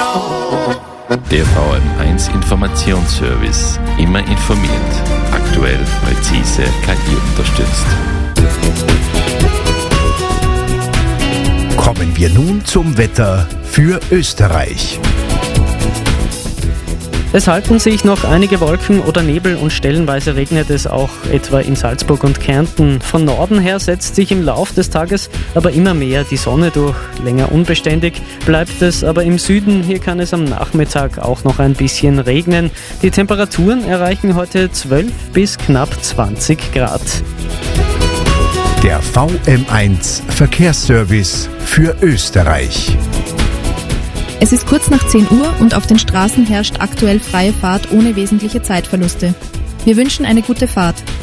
Der VM1 Informationsservice. Immer informiert. Aktuell, präzise, KI unterstützt. Kommen wir nun zum Wetter für Österreich. Es halten sich noch einige Wolken oder Nebel und stellenweise regnet es auch etwa in Salzburg und Kärnten. Von Norden her setzt sich im Lauf des Tages aber immer mehr die Sonne durch. Länger unbeständig bleibt es aber im Süden. Hier kann es am Nachmittag auch noch ein bisschen regnen. Die Temperaturen erreichen heute 12 bis knapp 20 Grad. Der VM1 Verkehrsservice für Österreich. Es ist kurz nach 10 Uhr und auf den Straßen herrscht aktuell freie Fahrt ohne wesentliche Zeitverluste. Wir wünschen eine gute Fahrt.